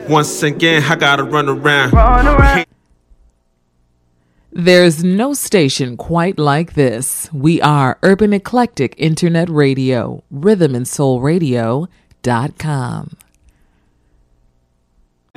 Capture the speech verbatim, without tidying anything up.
Once again, I gotta run around. Run around. There's no station quite like this. We are Urban Eclectic Internet Radio, rhythm and soul radio dot com.